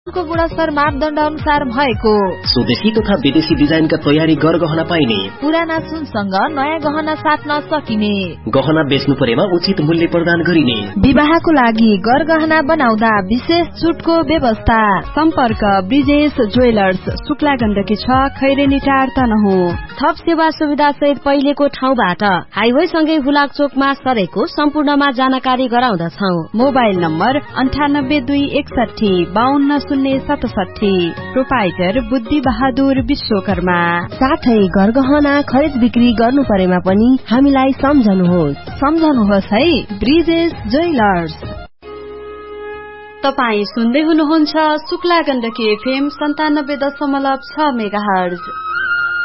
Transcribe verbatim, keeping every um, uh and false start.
को गुणस्तर मापदण्ड अनुसार भएको स्वदेशी तथा विदेशी डिजाइनका तयारी गरगहना पाइने पुराना सुनसँग नयाँ गहना साट्न सकिने गहना बेच्नु परेमा उचित मूल्य प्रदान गरिने विवाहको लागि गरगहना बनाउँदा विशेष छुटको व्यवस्था। सम्पर्क ब्रिजेश ज्वेलर्स, शुक्ला गण्डकी छ, खैरेनी टार तनहुँ। थप सेवा सुविधा सहित पहिलेको ठाउँबाट हाइवे सँगै हुलाक चोकमा सरेको सम्पूर्णमा जानकारी गराउँदछौ। मोबाइल नम्बर अन्ठानब्बे दुई एकसठी बाहन्न शून्य सतसठी। प्रोपाइटर बुद्धि बहादुर विश्वकर्मा। साथै गरगहना खरिद बिक्री गर्नु परेमा पनि हामीलाई सम्झनुहोस् सम्झनुहोस् है ब्रिजेश ज्वेलर्स। तपाई सुन्दै हुनुहुन्छ शुक्ला गण्डकी एफएम सन्तानब्बे दशमलव छ मेगाहर्ज।